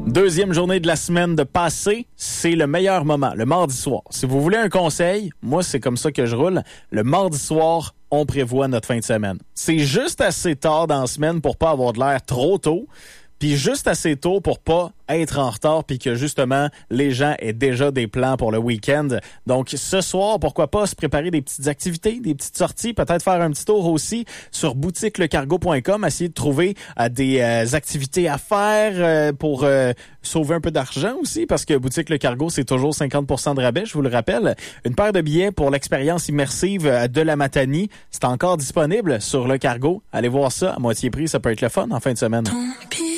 Deuxième journée de la semaine de Passé, c'est le meilleur moment, le mardi soir. Si vous voulez un conseil, moi, c'est comme ça que je roule. Le mardi soir, on prévoit notre fin de semaine. C'est juste assez tard dans la semaine pour pas avoir de l'air trop tôt, puis juste assez tôt pour pas être en retard, puis que justement, les gens aient déjà des plans pour le week-end. Donc, ce soir, pourquoi pas se préparer des petites activités, des petites sorties, peut-être faire un petit tour aussi sur boutiquelecargo.com, essayer de trouver des activités à faire pour sauver un peu d'argent aussi, parce que Boutique Le Cargo, c'est toujours 50% de rabais, je vous le rappelle. Une paire de billets pour l'expérience immersive de la Matanie, c'est encore disponible sur Le Cargo. Allez voir ça, à moitié prix, ça peut être le fun en fin de semaine.